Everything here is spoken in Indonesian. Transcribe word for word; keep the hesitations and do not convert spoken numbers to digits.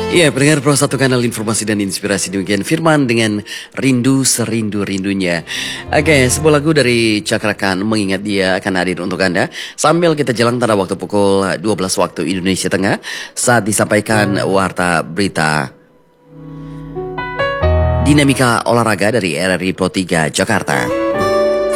Iya, pendengar Pro satu kanal informasi dan inspirasi demikian Firman dengan Rindu Serindu-Rindunya. Oke, sebuah lagu dari Cakrakan mengingat dia akan hadir untuk Anda. Sambil kita jalan pada waktu pukul dua belas waktu Indonesia Tengah saat disampaikan warta berita Dinamika Olahraga dari R R I Pro tiga Jakarta.